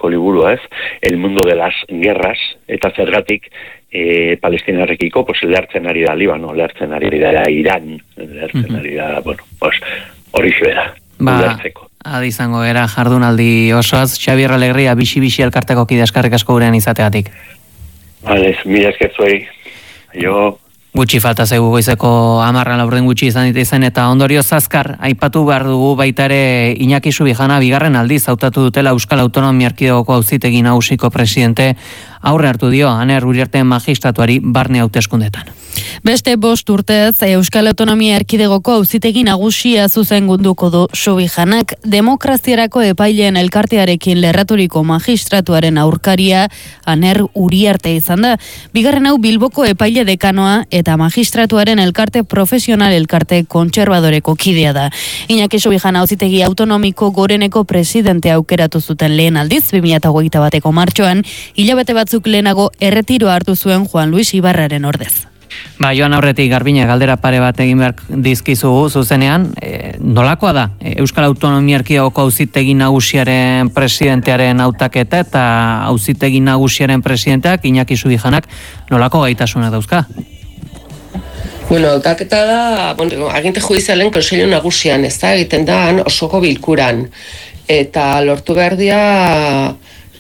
idatzitako liburua, ez? El mundo de las guerras, eta zergatik palestinarekiko, pues, lehartzen ari da Libano, lehartzen ari da Iran, lehartzen ari da, bueno, pues, hori bera, lehartzeko. Adizango era jardunaldi osoaz, Xabier Alegria, bixi elkarteko kide eskarrik asko gurean izategatik. Vale, mila esker zuei. Jo... Gutxi falta zaigu goizeko 10 laurden gutxi izan eta ondorio azkar aipatu behar dugu baita ere Iñaki Subijana bigarren aldiz hautatu dutela Euskal Autonomia Erkidegoko Auzitegi Nagusiko presidente aurre hartu dio Aner Uriarte magistratuari barne hauteskundetan. Beste 5 urtez Euskal Autonomia Erkidegoko Auzitegi Nagusia zuzengunduko du Subijanak demokraziarako epaileen elkartearekin lerraturiko magistratuaren aurkaria Aner Uriarte izan da. Bigarren hau Bilboko epaile dekanoa eta magistratuaren elkarte profesional elkarte kontserbadoreko kidea da. Iñaki Subijana Auzitegi Autonomiko goreneko presidente aukeratu zuten lehen aldiz 2021ko martxoan, hilabete batzuk lehenago erretiro hartu zuen Juan Luis Ibarraren ordez. Joan aurretik Garbina galdera pare bat egin behar dizkizugu zuzenean, nolakoa da Euskal Autonomia Erkidegoko Auzitegi Nagusiaren presidentearen hautaketa eta Auzitegi Nagusiaren presidenteak Iñaki Subijanak nolako gaitasuna dauzka? Bueno, hautaketa da, aginte judizialen Kontseilu Nagusian, ez da, egiten da osoko bilkuran. Eta lortu behar dira,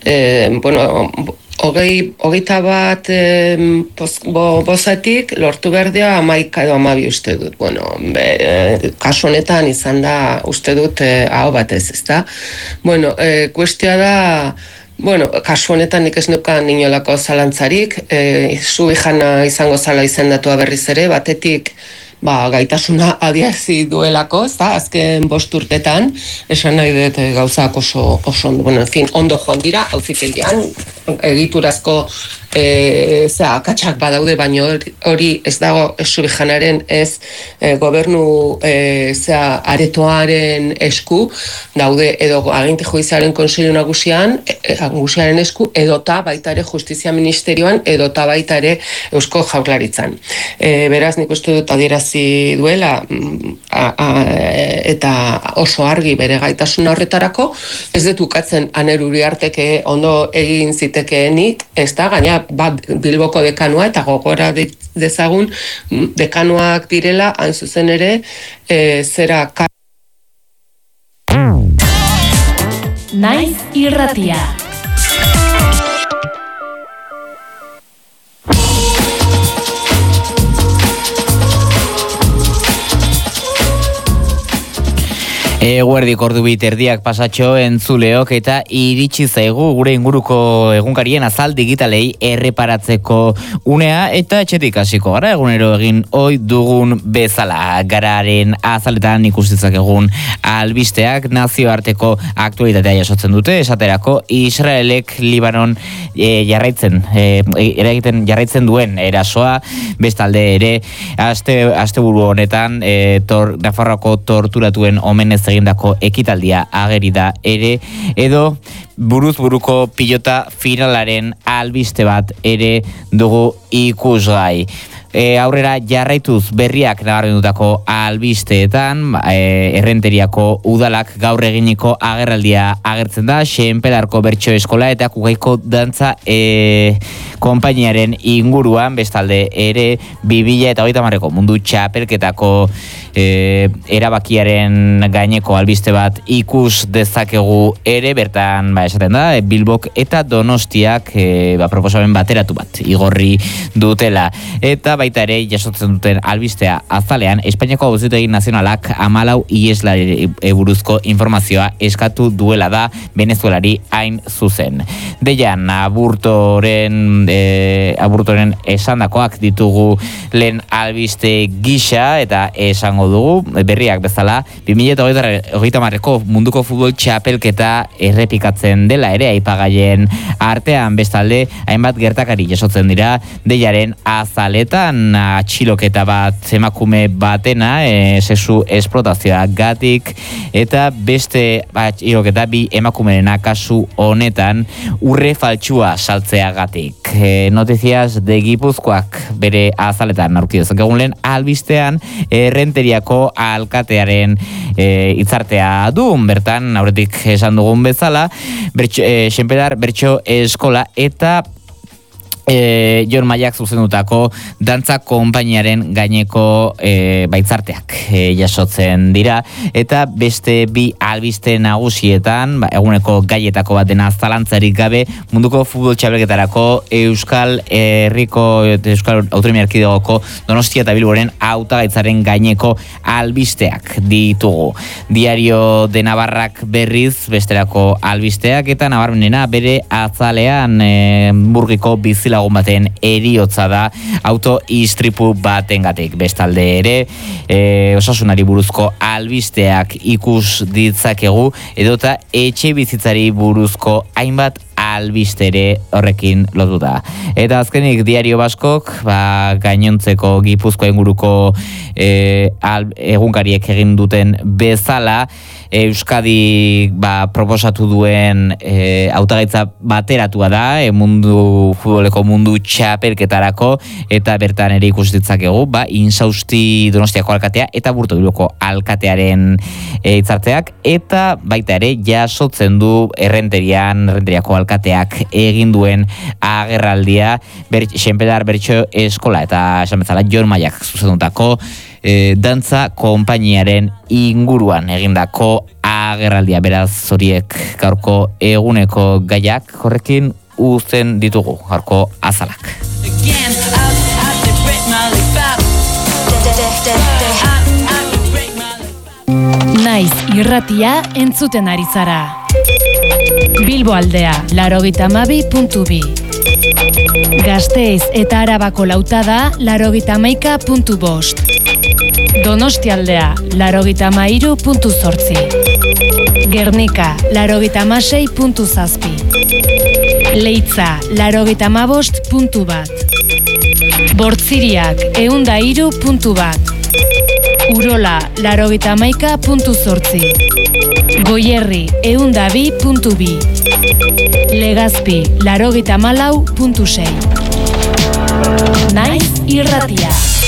hogeita bat bozatik lortu behar dira 11 edo 12 uste dut. Bueno, kasu honetan izan da uste dut aho batez, ez da? Bueno, kuestioa da, kasu honetan nik ez nukan inolako zalantzarik, Subijana izango zala izendatua berriz ere, batetik gaitasuna adierazi duelako, ez da, azken 5 urtetan, esan nahi dut gauzak oso ondo joan dira, auzitegian, egiturazko akatsak badaude, baina hori ez dago Subijanaren ez gobernu aretoaren esku, daude edo aginte judizialen Kontseilu Nagusiaren esku, edota baita ere Justizia Ministerioan, edota baita ere Eusko Jaurlaritzan. Beraz, nik uste dut adierazi duela eta oso argi bere gaitasuna horretarako, ez dut ukatzen Aner Uriarteke ondo egin zitekeenik, ez da, gaina Bilboko dekanoa eta gogora dezagun dekanoak direla, hain zuzen ere, Naiz irratia. Eguerdik ordu bit erdiak pasatxo entzuleok eta iritsi zaigu gure inguruko egunkarien azal digitalei erreparatzeko unea eta etxetik hasiko gara egunero egin ohi dugun bezala. Gararen azaletan ikustitzak egun albisteak nazioarteko aktualitatea jasotzen dute, esaterako Israelek Libanon eragiten jarraitzen duen erasoa, bestalde ere asteburu honetan Nafarroako torturatuen omenez egindako ekitaldia ageri da ere, edo buruz-buruko pilota finalaren albiste bat ere dugu ikusgai. Aurrera jarraituz berriak nabarmendutako albisteetan, Errenteriako udalak gaur eginiko agerraldia agertzen da, Xenpedarko bertso eskola eta Kugaiko dantza konpainiaren inguruan, bestalde ere 2030ko mundu txapelketako erabakiaren gaineko albiste bat ikus dezakegu ere, bertan esaten da, Bilbok eta Donostiak proposamen bateratu bat igorri dutela. Eta baita ere jasotzen duten albistea azalean, Espainiako Auzitegi Nazionalak 14 iheslari buruzko informazioa eskatu duela da Venezuelari hain zuzen. Deian, aburtoren esandakoak ditugu lehen albiste gisa eta esango dugu, berriak bezala 2030ko munduko futbol txapelketa errepikatzen dela ere aipagaien artean, bestalde hainbat gertakari jasotzen dira deiaren azaletan. astean atxiloketa bat emakume batena sexu esplotazioa gatik eta beste atxiloketa bi emakumeena kasu honetan urre faltsua saltzeagatik. Notiziaz de Gipuzkoak bere azaletan aurki dezakegun lehen albistean Errenteriako alkatearen hitzartea du, bertan aurretik esan dugun bezala, Xenpelar Bertso Eskola eta Jon Maiak zuzendutako dantza konpainiaren gaineko baitzarteak jasotzen dira eta beste bi albiste nagusietan eguneko gaietako bat dena zalantzarik gabe munduko futbol txapelketarako Euskal Autonomia Erkidegoko Donostia eta Bilboren hautagaitzaren gaineko albisteak ditugu. Diario de Navarrak berriz besterako albisteak eta nabarmenena bere azalean Burgiko bizilagun baten eriotza da auto-istripu batengatik. Bestalde ere, osasunari buruzko albisteak ikus ditzakegu edota etxe bizitzari buruzko hainbat albistere horrekin lotuta. Eta azkenik Diario Baskok, gainontzeko Gipuzkoa inguruko egunkariek egin duten bezala, Euskadi proposatu duen hautagaitza bateratua da, futboleko mundu txapelketarako, eta bertan ere ikus ditzakegu, Insausti Donostiako alkatea eta Burto Bilboko alkatearen hitzarteak, eta baita ere jasotzen du Errenteriako alkateak egin duen agerraldia Xenpelar Bertso Eskola eta esan bezala Jon Maiak zuzendutako dantza konpainiaren inguruan egindako agerraldia. Beraz horiek gaurko eguneko gaiak, horrekin uzten ditugu gaurko azalak. Naiz irratia entzuten ari zara. Bilbo aldea, 92.2. Gasteiz eta Arabako lautada, 91.5. Donostialdea, 93.8. Gernika, 96.7. Leitza, 95.1. Bortziriak, 103.1. Urola, 91.8. Goierri, 102.2. Legazpi, 94.6. Naiz irratia.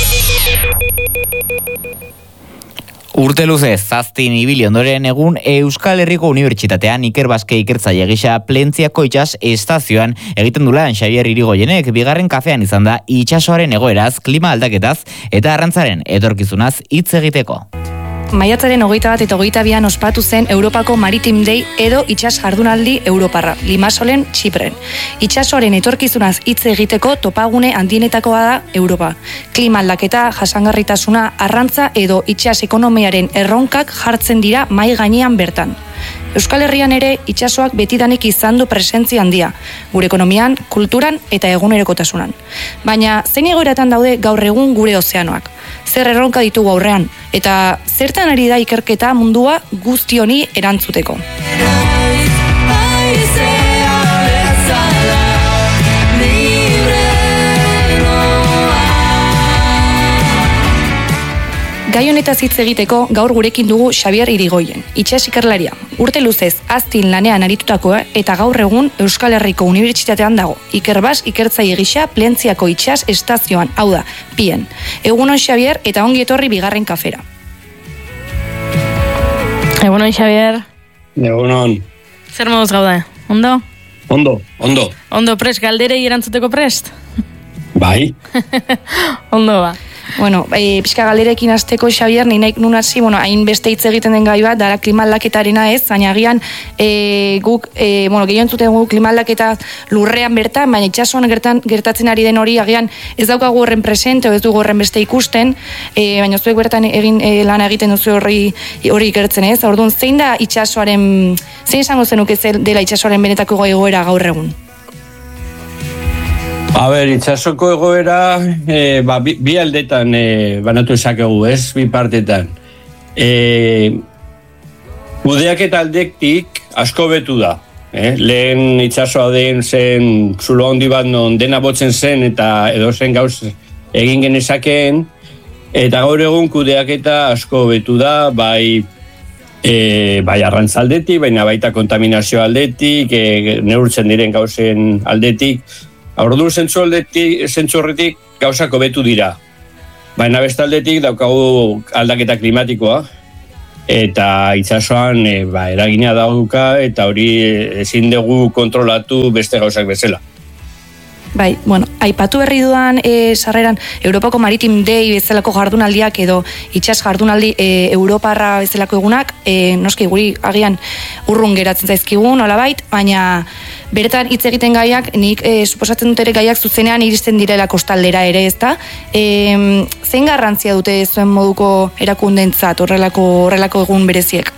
Urte luze, zaztin ibili ondoren egun Euskal Herriko Unibertsitatean Iker Baske ikertzaile gisa Plentziako itsas estazioan egiten dulan Xabier Irigoyenek bigarren kafean izan da itsasoaren egoeraz, klima aldaketaz eta arrantzaren etorkizunaz hitz egiteko. Maiatzaren 21 eta 22 ospatu zen Europako Maritim Day edo itsas jardunaldi Europarra, Limassolen, Txipren. Itsasoaren etorkizunaz hitz egiteko topagune handienetakoa da Europa. Klima aldaketa, jasangarritasuna, arrantza edo itsas ekonomiaren erronkak jartzen dira mai gainean bertan. Euskal Herrian ere itsasoak betidanik izan du presentzia handia, gure ekonomian, kulturan eta egunerokotasunan. Baina zein egoeratan daude gaur egun gure ozeanoak? Zer erronka ditugu aurrean, eta zertan ari da ikerketa mundua guzti honi erantzuteko. Gai honetaz hitz egiteko gaur gurekin dugu Xabier Irigoyen, itsas ikerlaria. Urte luzez aztin lanean aritutakoa eta gaur egun Euskal Herriko Unibertsitatean dago. Ikerbas ikertzaile gisa Plentziako itsas estazioan, hau da, Pien. Egunon Xabier eta ongi etorri bigarren kafera. Egunon Xabier. Egunon. Zer moduz gaude? Ondo? Ondo. Ondo prest, galderei erantzuteko prest? Bai. Ondo ba. Bueno, pixka galderekin hasteko Xabier, ni naik nun hasi, hain beste hitz egiten den gai bat, dara klima aldaketarena ez, baina agian guk, gehiago entzuten guk klima aldaketa lurrean bertan, baina itsasoan gertatzen ari den hori, agian ez daukagu horren presente, ez dugu horren beste ikusten, baina zuek bertan lana egiten duzu hori ikertzen ez, orduan zein da itsasoaren, zein esango zenuke dela itsasoaren benetako egoera gaur egun? Itsasoko egoera bi aldetan banatu esakegu, ez? Bi partetan. Kudeaketa aldetik asko betu da. Lehen itsasoa den zen zulo handi bat non dena botzen zen eta edo zen gauz egin genezakeen, eta gaur egun kudeaketa asko hobetu da, bai arrantza aldetik, baina baita kontaminazio aldetik, neurtzen diren gauzen aldetik. Orduan zentzu horretik gauzak hobetu dira. Baina bestaldetik daukagu aldaketa klimatikoa, eta itsasoan eragina dauka, eta hori ezin dugu kontrolatu beste gauzak bezala. Bai, bueno, aipatu berri dudan sarreran Europako Maritim Day bezalako jardunaldiak edo itsas jardunaldi Europarra bezalako egunak, noski guri agian urrun geratzen zaizkigun, nolabait, baina beretan hitz egiten gaiak, nik suposatzen dut ere gaiak zuzenean iristen direla kostaldera ere, ezta? Zein garrantzia dute zuen moduko erakundentzat horrelako egun bereziek?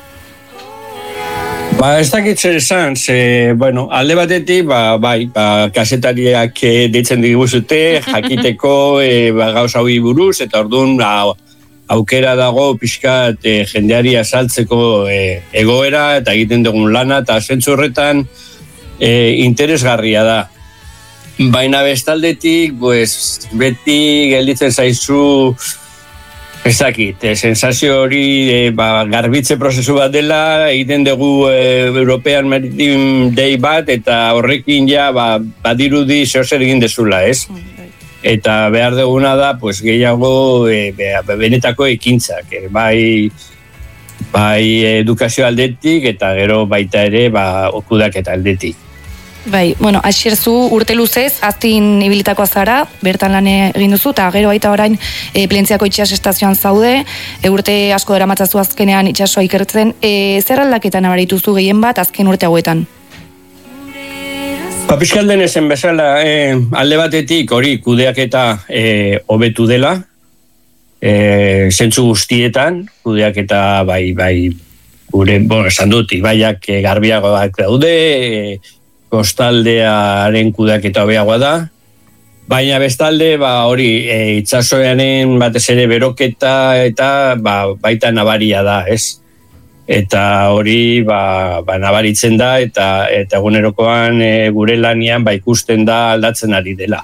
Ez dakit zer esan, alde batetik, kasetariak deitzen diguzute, jakiteko gauza hori buruz, eta orduan aukera dago pixkat jendeari azaltzeko egoera, eta egiten dugun lana, eta zentzu horretan interesgarria da. Baina bestaldetik, beti gelditzen zaizu, ez dakit, sensazio hori garbitze prozesu bat dela, egiten dugu European Maritime Day bat, eta horrekin ja badirudi zehozer egin dezula, ez? Eta behar duguna da, gehiago benetako ekintzak, bai edukazio aldetik, eta gero baita ere okudaketa aldetik. Bai, bueno, Asierzu urte luzez, aztin ibilitakoa zara, bertan lan egin duzu, eta gero baita orain Plentziako itsas estazioan zaude, urte asko daramatzazu azkenean itsasoa ikertzen, zer aldaketa nabarituzu gehien bat azken urte hauetan? Piskalden ezen bezala, alde batetik hori kudeaketa hobetu dela, zentzu guztietan, kudeaketa bai, gure, esan dut, ibaiak garbiagoak daude, kostaldearen kudeaketa hobeagoa da, baina bestalde hori itsasoaren batez ere beroketa eta baita nabaria da, ez? Eta hori nabaritzen da eta egunerokoan gure lanian ikusten da aldatzen ari dela.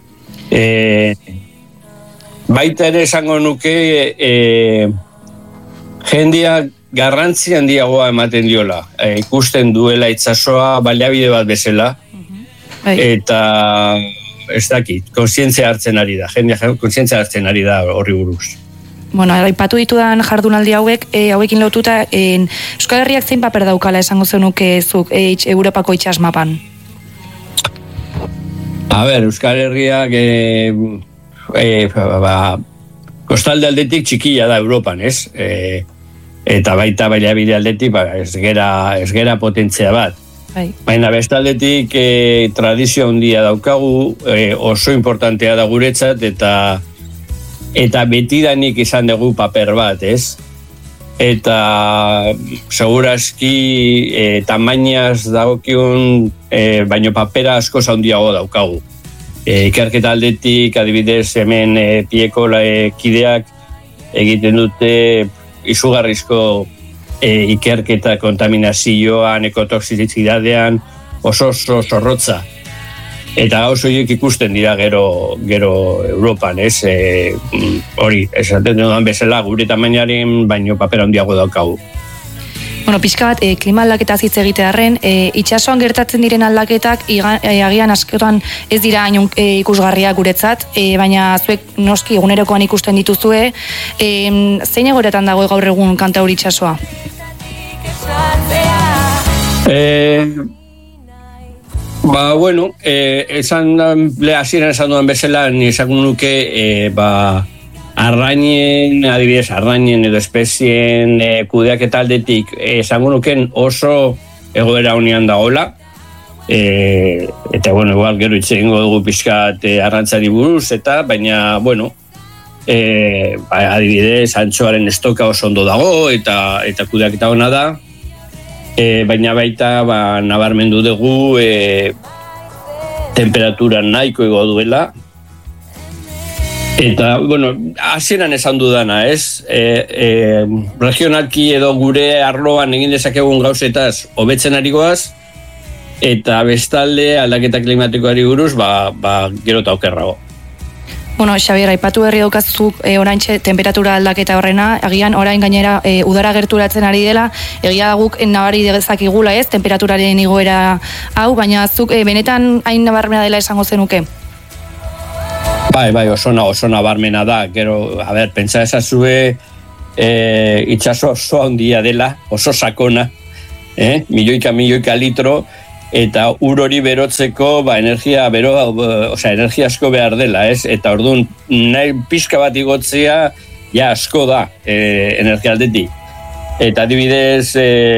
Baita ere esango nuke jendeak garrantzi handiagoa ematen diola. Ikusten duela itsasoa baliabide bat bezala, eta ez dakit, kontzientzia hartzen ari da, jendea kontzientzia hartzen ari da horri buruz. Bueno, aipatu ditudan jardunaldi hauekin lotuta, Euskal Herriak zein paper daukala esango zenuke zuk Europako itsas mapan? Euskal Herriak kostalde aldetik txikia da Europan, ez? Eta baita baliabide aldetik ez gera potentzia bat. Baina bestaldetik tradizio handia daukagu, oso importantea da guretzat, eta betidanik izan dugu paper bat, ez? Eta segurazki tamainaz dagokion, baino papera asko handiago daukagu. Ikerketa aldetik, adibidez, hemen pieko kideak egiten dute izugarrizko ikerketa kontaminazioan, ekotoxizidadean, oso zorrotza. Eta gauz horiek ikusten dira gero Europan, ez? Hori, esaten dudan bezala, gure tamainaren baino papera handiago daukagu. Bueno, pixka bat, klima aldaketaz hitz egitearren, itsasoan gertatzen diren aldaketak agian askotan ez dira ikusgarriak guretzat, baina zuek noski egunerokoan ikusten dituzue, zein egoeretan dago gaur egun Kantauri itsasoa? Hasieran esan dudan bezala, ni esan nuke, arrainen edo espezien kudeaketa aldetik esango nuken oso egoera honean dagoela, eta igual gero hitz egingo dugu pixkat arrantzari buruz, baina adibidez antxoaren estoka oso ondo dago eta kudeaketa ona da, baina baita nabarmendu dugu temperatura nahiko igo duela. Eta, hasieran esan dudana, ez? Regionalki edo gure arloan egin dezakegun gauzetaz hobetzen ari goaz, eta bestalde aldaketa klimatikoari buruz, gero eta okerrago. Bueno, Xabier, aipatu berri daukazuk oraintxe temperatura aldaketa horrena, agian orain gainera udara gerturatzen ari dela, egia guk nabari dezakigula ez, temperaturaren igoera hau, baina zuk benetan hain nabarmena dela esango zenuke? Bai, oso nabarmena da, gero, pentsa ezazue itxaso oso handia dela, oso sakona, milioika litro, eta ur hori berotzeko energia asko behar dela, ez? Eta orduan nahi pixka bat igotzea ja asko da energia aldetik. Eta adibidez,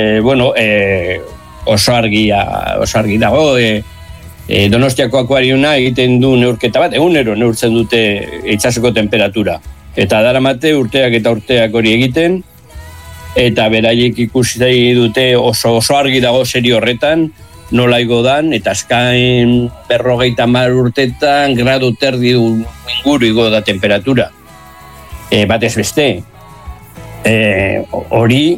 oso argi dago, Donostiako akuariuna egiten du neurketa bat, egunero neurtzen dute itsasoko temperatura. Eta daramate urteak eta urteak hori egiten, eta beraiek ikusi dute oso argi dago serio horretan, nola igo dan, eta azkain 50 urtetan gradu terdi inguru igo da temperatura. Batez beste. Hori,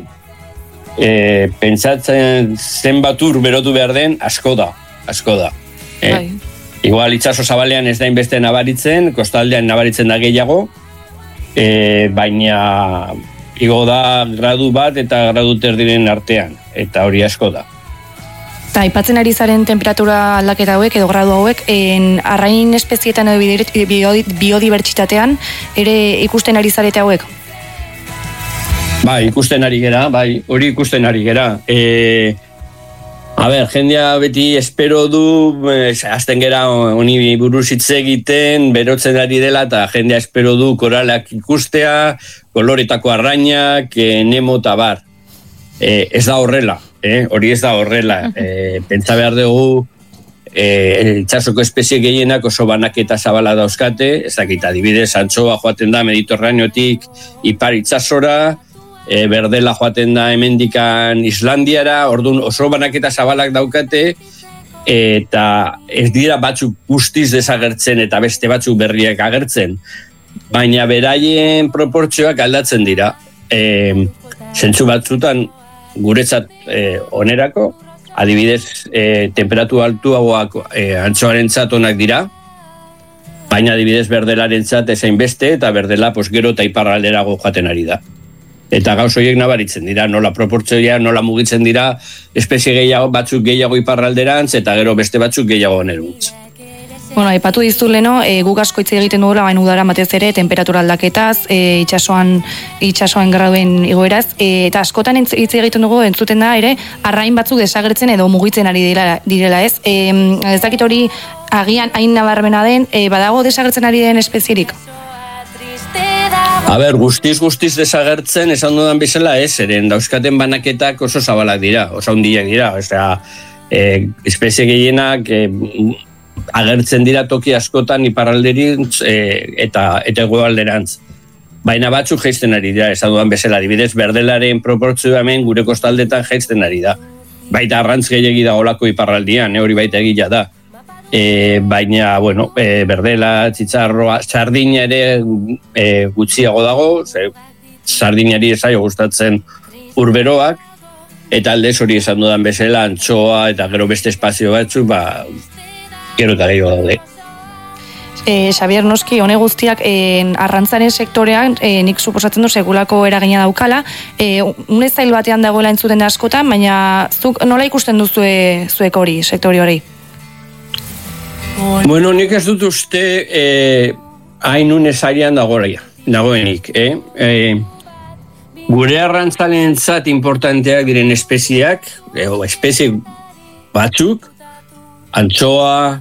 pentsatzen zenbat ur berotu behar den, asko da. Igual itxaso zabalean ez da inbeste nabaritzen, kostaldean nabaritzen da gehiago, baina igo da gradu bat eta gradu terdiren artean, eta hori asko da. Eta aipatzen ari zaren temperatura aldaketa hauek edo gradu hauek, arrain espezietan edo biodibertsitatean ere ikusten ari zarete hauek? Bai, hori ikusten ari gera. Jendea beti espero du, azten gera honi buruz hitz egiten, berotzen ari dela, eta jendea espero du koralak ikustea, koloretako arrainak, nemo eta bar. Ez da horrela. Hori ez da horrela, pentsa behar dugu itxasoko espezie gehienak oso banaketa zabala dauzkate, ez dakit adibidez antxoa joaten da Mediterraneotik ipar itxasora, berdela joaten da hemendikan Islandiara, orduan oso banaketa zabalak daukate, eta ez dira batzuk guztiz desagertzen eta beste batzuk berriak agertzen, baina beraien proportzioak aldatzen dira. Zentzu batzutan guretzat onerako, adibidez temperatu altuagoak antxoarentzat onak dira, baina adibidez berdelarentzat ezain beste, eta berdela gero eta iparralderago joaten ari da. Eta gauz horiek nabaritzen dira, nola proportzioa, nola mugitzen dira, espezie gehiago, batzuk gehiago iparralderantz, eta gero beste batzuk gehiago oneruntz. Bueno, aipatu dizu leno, guk asko hitz egiten dugula baina udara batez ere temperatura aldaketaz, itsasoan graduen igoeraz, eta askotan hitz egiten dugu entzuten da ere arrain batzuk desagertzen edo mugitzen ari direla, ez? Ez dakit hori agian hain nabarmena den, badago desagertzen ari den espezierik? Guztiz desagertzen esan dudan bezala ez, eren dauzkaten banaketak oso zabalak dira, oso handiak dira, espezie gehienak agertzen dira toki askotan iparralderintz eta hegoalderantz. Baina batzuk jaisten ari dira, esan dudan bezala, adibidez berdelaren proportzioa hemen gure kostaldetan jaisten ari da. Baita arrantz gehiagi da olako iparraldian, hori baita egila da. Baina, berdela, txitsarroa, sardina ere gutxiago dago, sardinari esaio gustatzen urberoak, eta aldez hori esan dudan bezala, antxoa eta gero beste espazio batzuk, gero eta gehiago daude. Xabier, noski, hone guztiak arrantzaren sektorean, nik suposatzen du segulako eragina daukala, une zail batean dagoela entzuten da askotan, baina zuk nola ikusten duzue zuek hori, sektore hori? Bueno, nik ez dut uste hain unezarian dagoenik. Gure arrantzalentzat importanteak diren espeziak, espezie batzuk, antxoa,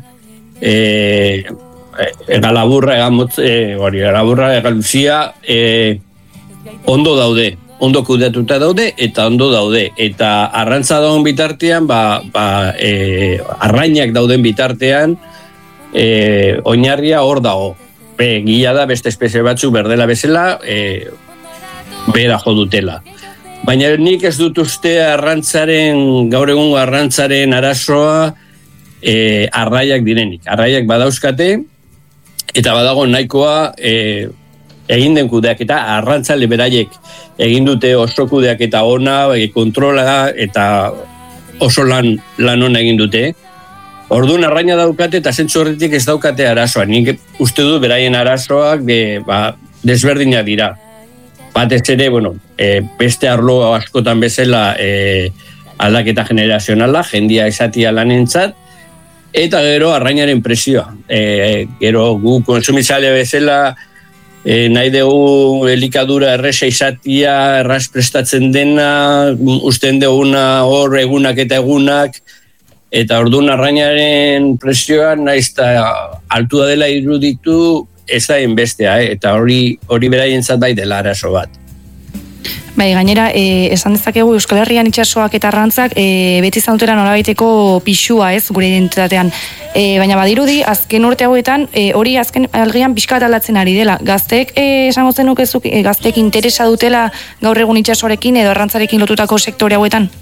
egalaburra, egaluzia, ondo daude, ondo kudeatuta daude, eta ondo daude. Eta arrantza dagoen bitartean, arrainak dauden bitartean, oinarria hor dago. Gila da beste espezie batzuk berdela bezala, bera jo dutela. Baina nik ez dut uste gaur egungo arrantzaren arazoa arraiak direnik. Arraiak badauzkate, eta badago nahikoa egin den kudeaketa, arrantzale beraiek egin dute oso kudeaketa ona, kontrola eta oso lan ona egin dute. Orduan arraina daukate eta zentzu horretik ez daukate arazoa. Nik uste dut beraien arazoak desberdinak dira. Batez ere, beste arlo askotan bezala aldaketa generazionala, jendia esatia lanentzat, eta gero arrainaren presioa. Gero gu konsumitzale bezala nahi dugu elikadura erresa izatia, erraz prestatzen dena, usten duguna hor egunak eta egunak, eta orduan arrainaren presioa naiz eta altu da dela iruditu ez da enbestea, eta hori beraientzat bai dela arazo bat. Bai, gainera, esan dezakegu Euskal Herrian itsasoak eta arrantzak beti izan dutela nolabaiteko pixua, ez, gure identitatean. Baina badirudi, azken urte hauetan, hori azken algian pixka aldatzen ari dela. Gazteek, esango zenukezuk, gazteek interesa dutela gaur egun itsasoarekin edo arrantzarekin lotutako sektore hauetan?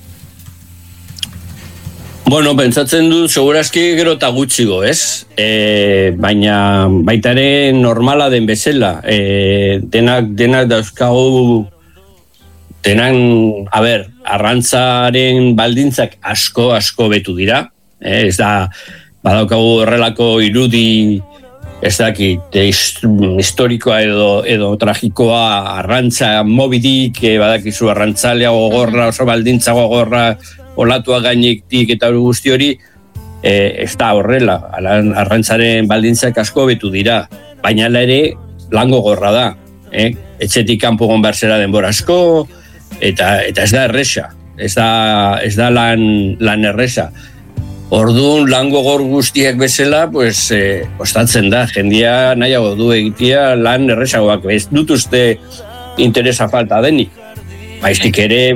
Pentsatzen dut, segurazki gero eta gutxigo, ez? Baina baita ere normala den bezala. Denak dauzkagu, arrantzaren baldintzak asko betu dira. Ez da, badaukagu horrelako irudi, ez dakit, historikoa edo tragikoa arrantza mobidik, badakizu arrantzalea gogorra, oso baldintza gogorra, olatua gainetik eta hori guzti hori, ez da horrela, arrantzaren baldintzak asko betu dira, baina ere lan gogorra da, etxetik kanpo gon behar zera denbora asko, eta ez da erresa, ez da lan erresa. Orduan lan gogor guztiak bezala, kostatzen da, jendia nahiago du egitea lan erresagoak, ez dut uste interesa falta denik, baizik ere,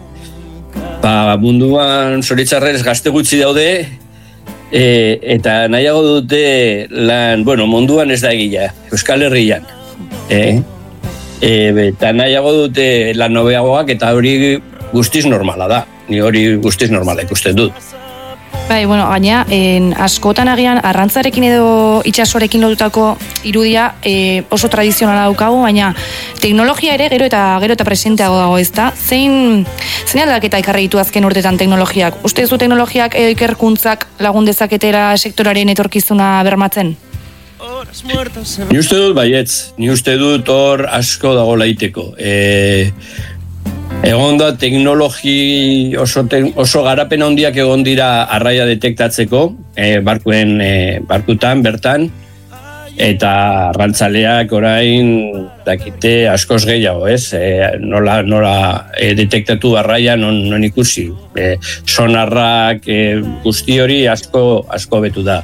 munduan zoritzarrez gazte gutxi daude, eta nahiago dute lan, munduan ez da egia, Euskal Herrian. Eta nahiago dute lan nobeagoak, eta hori guztiz normala da. Ni hori guztiz normala ikusten dut. Bai, gaina, askotan agian arrantzarekin edo itsasorekin lotutako irudia oso tradizionala daukagu, baina teknologia ere gero eta presenteago dago, ezta? Zein aldaketa ekarri ditu azken urtetan teknologiak? Uste zu teknologiak ikerkuntzak lagun dezaketela sektoraren etorkizuna bermatzen? Ni uste dut baietz, ni uste dut hor asko dago laiteko. Egon da teknologi oso garapen handiak egon dira arraia detektatzeko, barkutan, bertan, eta arrantzaleak orain dakite askoz gehiago, ez? Nola detektatu arraia non ikusi. Sonarrak guzti hori asko betu da.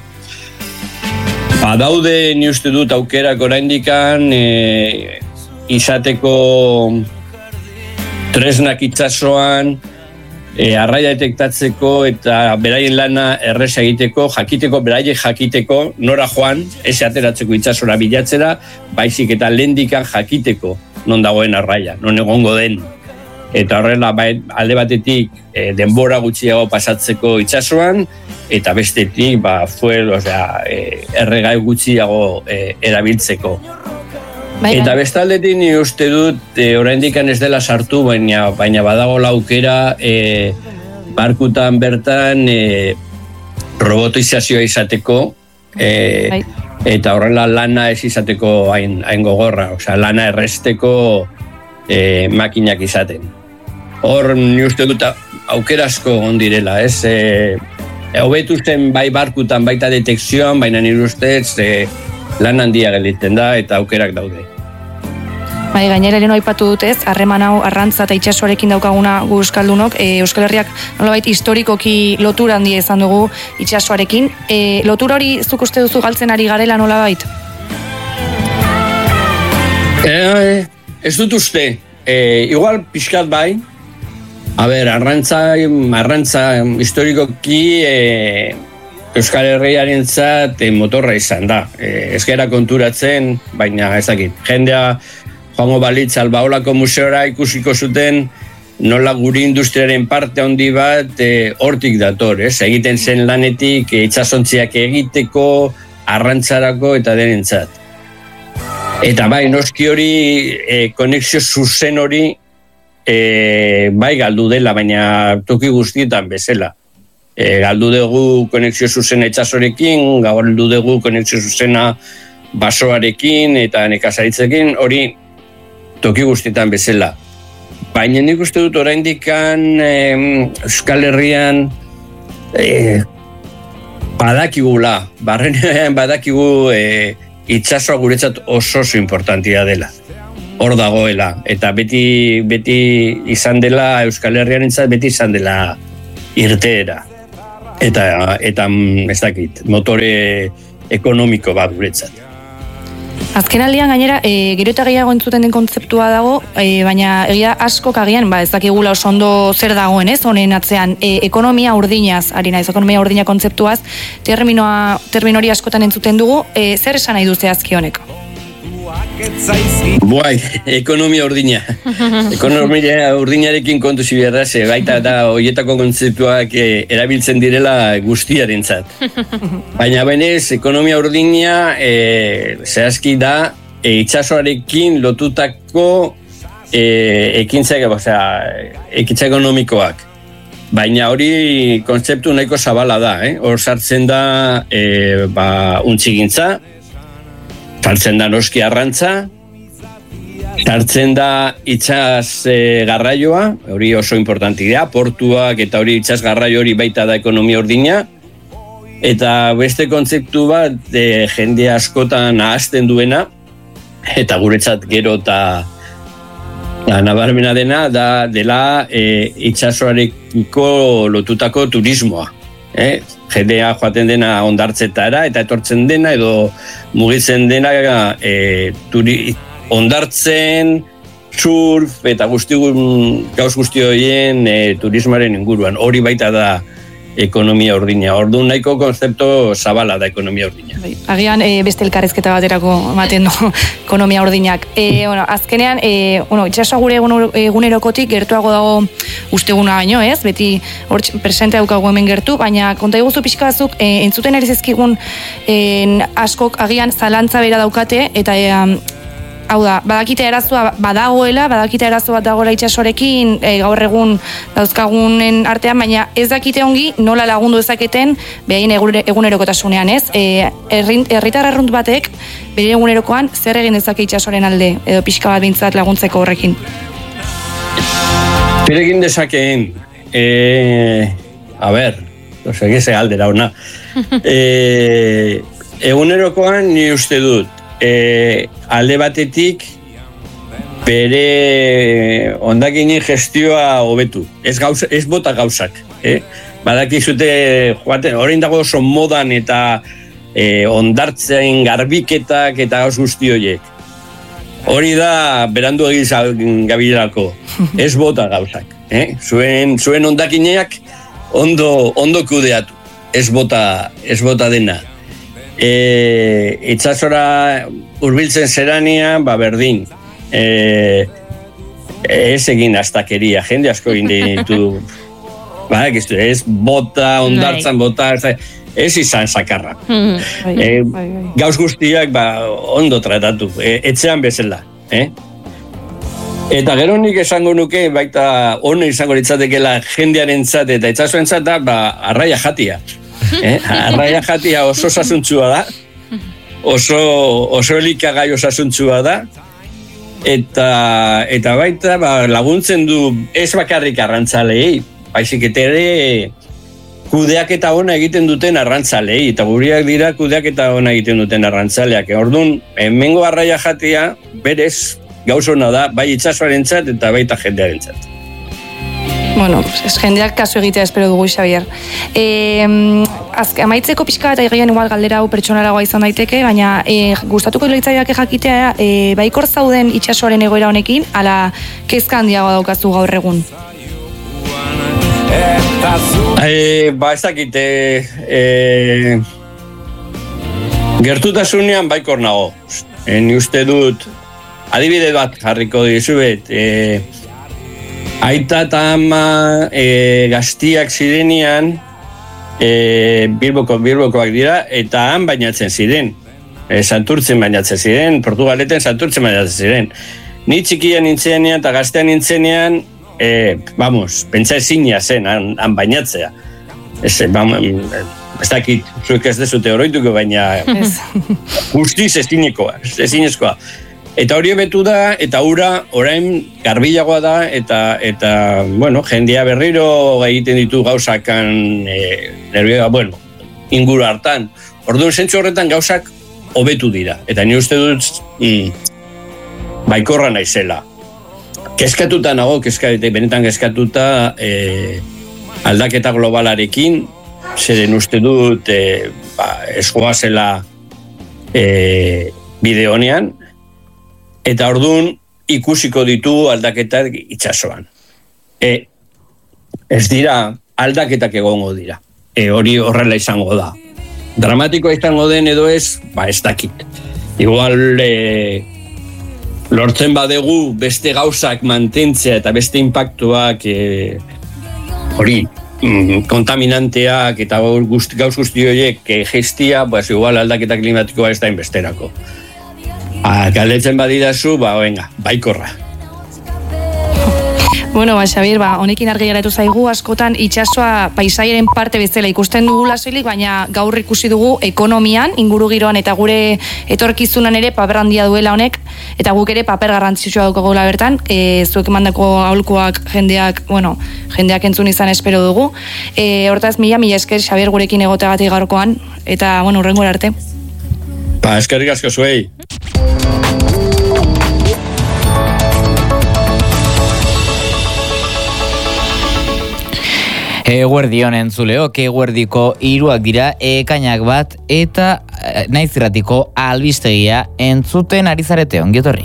Badaude ni uste dut aukerak oraindikan izateko tresnak itsasoan, arraia detektatzeko eta beraien lana erresa egiteko, jakiteko, nora joan, ez ateratzeko itsasora bilatzera, baizik eta lehendikan jakiteko non dagoen arraia, non egongo den. Eta horrela alde batetik denbora gutxiago pasatzeko itsasoan, eta bestetik erregai gutxiago erabiltzeko. Eta bestaldetik ni uste dut oraindik ez dela sartu, baina badago aukera barkutan bertan robotizazioa izateko eta horrela lana ez izateko hain gogorra, lana erresteko makinak izaten. Hor ni uste dut aukera asko ondirela, ez? Hobetu zen bai barkutan baita detekzioan, baina nire ustez lan handia gelditzen da eta aukerak daude. Bai, gainera leheno aipatu dutez, harreman hau arrantza eta itsasoarekin daukaguna gu euskaldunok, Euskal Herriak nolabait historikoki lotura handia izan dugu itsasoarekin. Lotura hori zuk uste duzu galtzen ari garela nolabait? Ez dut uste. Igual pixkat bai. Arrantza historikoki Euskal Herriarentzat motorra izan da. Ez gara konturatzen, baina ezakit. Jendea joango balitz Albaolako museora ikusiko zuten nola guri industriaren parte handi bat hortik dator, ez? Egiten zen lanetik itsasontziak egiteko, arrantzarako eta denentzat. Eta bai, noski hori konexio zuzen hori bai galdu dela, baina toki guztietan bezala. Galdu dugu konexio zuzena itsasorekin, galdu dugu konexio zuzena basoarekin eta nekazaritzekin, hori toki guztietan bezala. Baina nik uste dut oraindikan Euskal Herrian badakigula, barrenean badakigu itsasoa guretzat oso importantia dela. Hor dagoela, eta beti izan dela Euskal Herriarentzat beti izan dela irteera. Eta ez dakit, motore ekonomiko bat guretzat. Azken aldian gainera, gero eta gehiago entzuten den kontzeptua dago, baina egia askok agian, ez dakigula oso ondo zer dagoen, ez? Honen atzean, ekonomia urdinaz, ari naiz, ekonomia urdina kontzeptuaz, termino hori askotan entzuten dugu, zer esan nahi du zehazki honek? Buai, ekonomia urdina. Ekonomia urdinarekin kontu zibiarra, baita da horietako kontzeptuak erabiltzen direla guztiarentzat. Baina benez, ekonomia urdina zehazki da itsasoarekin lotutako ekintzak, ekintza ekonomikoak. Baina hori kontzeptu nahiko zabala da, hor sartzen da untzigintza, sartzen da noski arrantza, sartzen da itsas garraioa, hori oso importantia, portuak eta hori itsas garraio hori baita da ekonomia urdina, eta beste kontzeptu bat jende askotan ahazten duena, eta guretzat gero eta nabarmena dena dela itsasoarekiko lotutako turismoa. Jendea joaten dena hondartzetara eta etortzen dena edo mugitzen dena hondartzen, surf eta gauz guzti horien turismoaren inguruan. Hori baita da ekonomia urdina. Orduan nahiko konzeptu zabala da ekonomia urdina. Agian beste elkarrezketa baterako ematen du ekonomia urdinak. Azkenean, itsasoa gure egunerokotik gertuago dago usteguna baino, ez? Beti hor presente daukagu hemen gertu, baina konta iguzu pixka batzuk entzuten ari zizkigun askok agian zalantza bera daukate, eta hau da, badakite arazoa badagoela, badakite arazo bat dagoela itsasoarekin, gaur egun dauzkagunen artean, baina ez dakite ongi nola lagundu ezaketen behaien egunerokotasunean, ez? Herritar arrunt batek bere egunerokoan zer egin dezake itsasoaren alde, edo pixka bat bintzat laguntzeko horrekin? Zer egin dezakeen, geze aldera ona. Egunerokoan ni uste dut, alde batetik bere hondakinen gestioa hobetu. Ez bota gauzak. Badakizute joaten, orain dago oso modan eta hondartzen garbiketak eta gauz guzti horiek. Hori da berandu egin gabilerako. Ez bota gauzak. Zuen hondakineak ondo kudeatu. Ez bota dena. Itsasora hurbiltzen zeranean, berdin. Ez egin astakeria, jende asko egin ditu. Ez bota, ondartzan bota, ez izan sakarra. Gauz guztiak ondo tratatu, etxean bezala. Eta gero nik esango nuke, baita hone izango litzatekela jendearentzat eta itsasoentzat da, arraia jatia. Arraia jatia oso osasuntsua da, oso elikagai osasuntsua da, eta baita laguntzen du ez bakarrik arrantzalei, baizik eta ere kudeaketa ona egiten duten arrantzalei, eta guriak dira kudeaketa ona egiten duten arrantzaleak. Orduan, hemengo arraia jatia berez gauz ona da, bai itsasoarentzat eta baita jendearentzat. Bueno, jendeak kasu egitea espero dugu, Xabier. Amaitzeko pixka eta egian igual galdera hau pertsonalagoa izan daiteke, baina gustatuko litzaiake jakitea, baikor zauden itsasoaren egoera honekin, ala kezka handiagoa daukazu gaur egun? Ez dakite, gertutasunean baikor nago. Ni uste dut, adibide bat jarriko dizuet, aita eta ama gaztiak zirenean Bilbokoak dira, eta han bainatzen ziren. Santurtzen bainatzen ziren, Portugaleten Santurtzen bainatzen ziren. Ni txikian nintzenean eta gaztean nintzenean, pentsa ezina zen, han bainatzea. Ez dakit, zuek ez dezute oroituko, baina guztiz ezinezkoa. Eta hori betu da, eta ura orain garbilagoa da, eta bueno, jendea berriro egiten ditu gauzakan inguru hartan. Orduan zentzu horretan gauzak hobetu dira. Eta ni uste dut baikorra naizela. Kezkatuta nago, benetan kezkatuta aldaketa globalarekin, zeren uste dut ez goazela bide honean, eta orduan ikusiko ditu aldaketak itsasoan. Ez dira, aldaketak egongo dira. Hori horrela izango da. Dramatikoa izango den edo ez dakit. Igual lortzen badegu beste gauzak mantentzea eta beste impactuak hori kontaminanteak eta gauz guzti horiek gestia, igual aldaketa klimatikoa ez da inbesterako. Galdetzen badidazu, baikorra. Bueno, Xabier, honekin argi geratu zaigu, askotan itsasoa paisaiaren parte bezala ikusten dugula soilik, baina gaur ikusi dugu ekonomian, ingurugiroan eta gure etorkizunan ere paper handia duela honek, eta guk ere paper garrantzitsua daukagula bertan, zuek emandako aholkuak jendeak entzun izan espero dugu. Hortaz, mila esker Xabier gurekin egoteagatik gaurkoan, eta hurrengora arte. Eskerrik asko zuei. Eguerdion entzuleok, eguerdiko 3 dira, ekainak 1 eta Naiz Irratiko albistegia entzuten ari zarete, ongi etorri.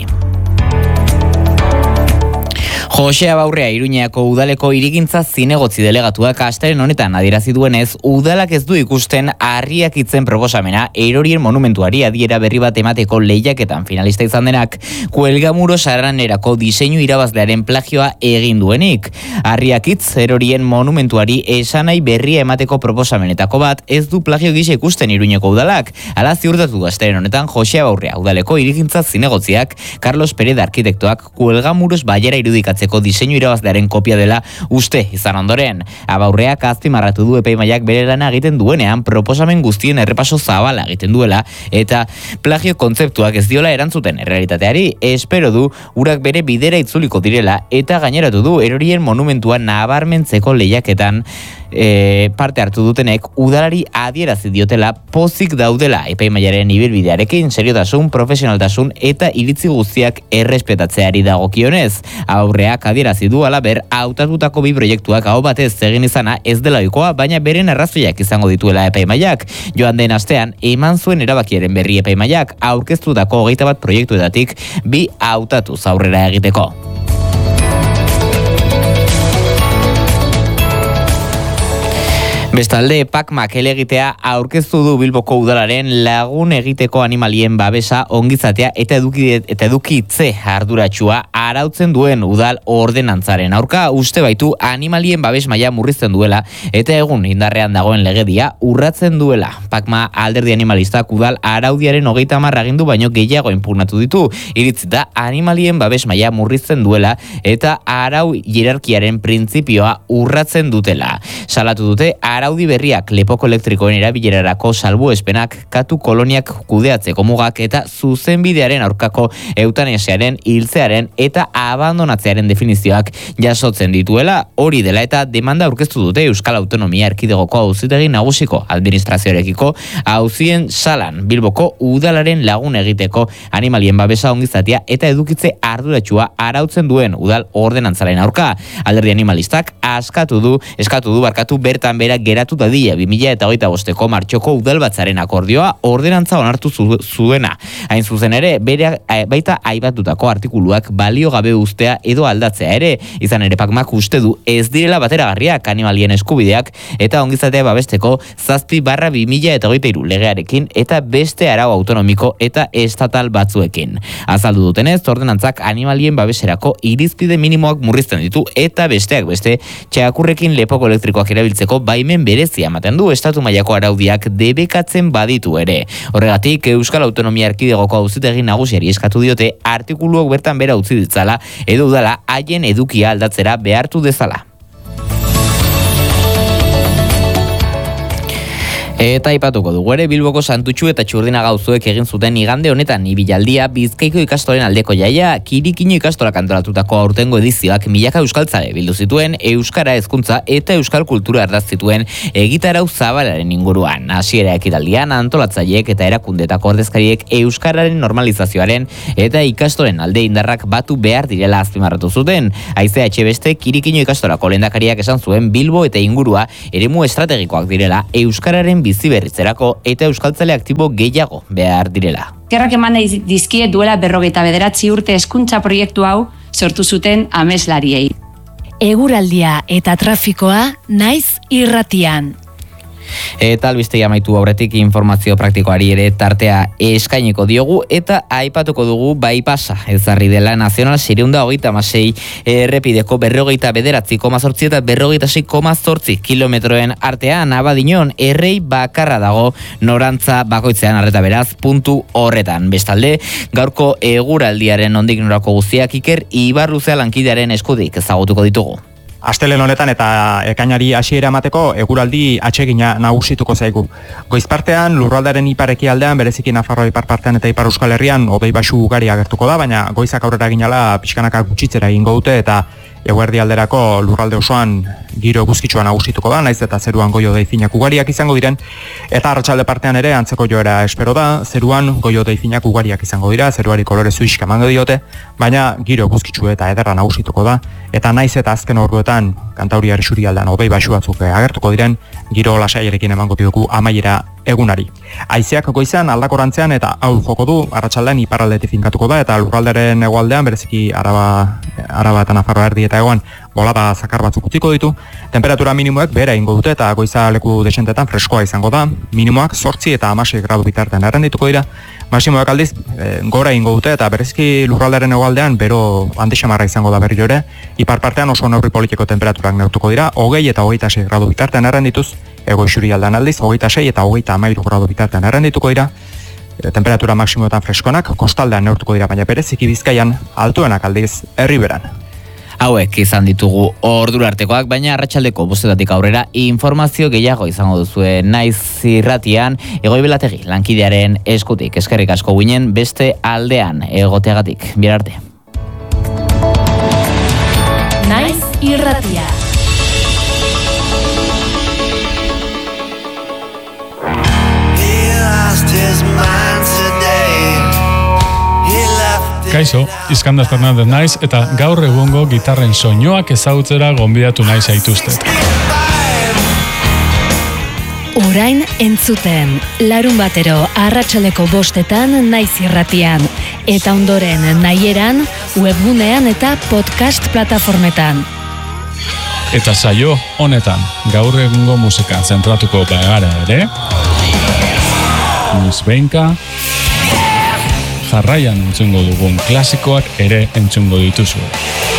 Jose Abaurrea Iruñeako udaleko hirigintza zinegotzi delegatuak astelen honetan adierazi duenez, udalak ez du ikusten Harriak Hitzen proposamena erorien monumentuari adiera berri bat emateko lehiaketan finalista izan denak, Kuelgamuro Saranerako diseinu irabazlearen plagioa egin duenik. Harriak Hitz erorien monumentuari esanai berria emateko proposamenetako bat ez du plagio gisa ikusten Iruñeko udalak. Hala ziurtatu du astelen honetan Jose Abaurrea udaleko hirigintza zinegotziak, Carlos Pereda arkitektoak Kuelgamuros baiera irudikatzeko diseinu irabazlearen kopia dela uste izan ondoren. Abaurreak azpimarratu du epaimaiak bere lana egiten duenean proposamen guztien errepaso zabala egiten duela eta plagio kontzeptuak ez diola erantzuten errealitateari. Espero du urak bere bidera itzuliko direla eta gaineratu du erorien monumentua nabarmentzeko lehiaketan parte hartu dutenek udalari adierazi diotela pozik daudela epaimaiaren ibilbidearekin seriotasun, profesionaltasun eta iritzi guztiak errespetatzeari dagokionez. Aurreak adierazi du halaber hautatutako 2 proiektuak aho batez egin izana ez dela ohikoa, baina beren arrazoiak izango dituela epaimaiak. Joan den astean eman zuen erabakiaren berri epaimaiak aurkeztutako 21 proiektuetatik 2 hautatuz aurrera egiteko. Bestalde, PACMak elegitea aurkeztu du Bilboko udalaren lagun egiteko animalien babesa, ongizatea eta edukitze arduratsua arautzen duen udal ordenantzaren aurka uste baitu animalien babes maila murrizten duela eta egun indarrean dagoen legedia urratzen duela. PACMA alderdi animalistak udal araudiaren 30 agindu baino gehiago inpugnatu ditu. Iritzita animalien babes maila murrizten duela eta arau hierarkiaren printzipioa urratzen dutela. Salatu dute araudi berriak lepoko elektrikoen erabilerarako salbuespenak, katu koloniak kudeatzeko mugak eta zuzenbidearen aurkako eutanasiaren, hiltzearen eta abandonatzearen definizioak jasotzen dituela. Hori dela eta demanda aurkeztu dute Euskal Autonomia Erkidegoko Auzitegi Nagusiko administrazioarekiko auzien salan Bilboko udalaren lagun egiteko animalien babesa, ongizatea eta edukitze arduratsua arautzen duen udal ordenantzaren aurka. Alderdi animalistak eskatu du bertan bera geratu dadila 2025ko martxoko udalbatzaren akordioa ordenantza onartu zuena. Hain zuzen ere, bere baita aibatutako artikuluak balio gabe ustea edo aldatzea ere, izan ere PACMak uste du ez direla bateragarriak animalien eskubideak eta ongizatea babesteko 7/2023 legearekin eta beste arau autonomiko eta estatal batzuekin. Azaldu dutenez, ordenantzak animalien babeserako irizpide minimoak murrizten ditu eta besteak beste txakurrekin lepoko elektrikoak erabiltzeko baimen berezia ematen du estatu mailako araudiak debekatzen baditu ere. Horregatik Euskal Autonomia Erkidegoko Auzitegi Nagusiari eskatu diote artikuluak bertan bera utzi ditzala edo udala haien edukia aldatzera behartu dezala. Eta aipatuko dugu ere Bilboko Santutxu eta Txurdinaga auzoek egin zuten igande honetan ibilaldia Bizkaiko ikastolen aldeko jaia Kirikino ikastolak antolatutako aurtengo edizioak milaka euskaltzale bildu zituen euskara hezkuntza eta euskal kultura erdaz zituen egitarau zabalaren inguruan. Hasiera ekitaldian antolatzaileek eta erakundetako ordezkariek euskararen normalizazioaren eta ikastolen alde indarrak batu behar direla azpimarratu zuten. Aizea Etxebeste Kirikino ikastolako lehendakariak esan zuen Bilbo eta ingurua eremu estrategikoak direla euskararen bizi berritzerako eta euskaltzale aktibo gehiago behar direla. Gerrak eman dizkie duela 59 urte hezkuntza proiektu hau sortu zuten ameslariei. Eguraldia eta trafikoa Naiz Irratian. Eta albistegi amaitu aurretik informazio praktikoari ere tartea eskainiko diogu eta aipatuko dugu baipasa ezarri dela Nazional 626 errepideko 49,8 eta 46,8 kilometroen artean Abadiñon errei bakarra dago norantza bakoitzean arreta beraz puntu horretan. Bestalde, gaurko eguraldiaren nondik norako guztiak Iker Ibarruzea lankidearen eskutik ezagutuko ditugu. Astelehen honetan eta ekainari hasiera emateko eguraldi atsegina nagusituko zaigu. Goizpartean lurraldearen iparekialdean bereziki Nafarroa iparpartean eta Ipar Euskal Herrian hodei baxu ugari agertuko da, baina goizak aurrera ginala pixkanaka gutxitzera egingo dute eta eguerdi alderako lurralde osoan giro eguzkitsua nagusituko da, naiz eta zeruan goi-hodei finak ugariak izango diren, eta arratsalde partean ere antzeko joera espero da, zeruan goi-hodei finak ugariak izango dira, zeruari kolore zuixka emango diote, baina giro eguzkitsu eta ederra nagusituko da, eta naiz eta azken orduetan Kantauri Isurialdean hodei baxu batzuk agertuko diren, giro lasaiarekin emango diogu amaiera egunari. Haizeak goizan aldakorantzean eta ahul joko du, arratsaldean iparraldetik finkatuko da, eta lurralderen hegoaldean bereziki Araba eta Nafarroa erdi eta egoan bolada zakar batzuk utziko ditu. Temperatura minimoek behera ingo dute eta goiza leku desentetan freskoa izango da. Minimoak 8 eta 16 gradu bitartean errendituko dira. Maximoak aldiz gora ingo dute eta bereziki lurralderen hegoaldean bero handixamarra izango da berriro ere. Ipar partean oso neurri politiko temperaturak neurtuko dira, 20 eta 26 gradu bitartean errendituz. Ego Isurialdean aldiz, 26 eta 13 gradu bitartean errendituko dira. Temperatura maksimoetan freskonak, kostaldean neurtuko dira, baina bereziki Bizkaian altuenak aldiz herriberan. Hauek izan ditugu ordura artekoak, baina arratsaldeko 5:00 aurrera informazio gehiago izango duzue Naiz Irratian, Egoi Belategi lankidearen eskutik. Eskerrik asko ginen beste aldean egoteagatik. Bihar arte. Naiz Irratia. Kaixo, Iskandar Fernandez naiz eta gaur egungo gitarren soinuak ezagutzera gonbidatu nahi zaituztet. Orain entzuten, larun batero arratsaleko 5:00 Naiz Irratian, eta ondoren nahieran, webgunean eta podcast plataformetan. Eta saio honetan, gaur egungo musikan zentratuko bagara ere, noizbehinka, jarraian entzungo dugun klasikoak ere entzungo dituzu.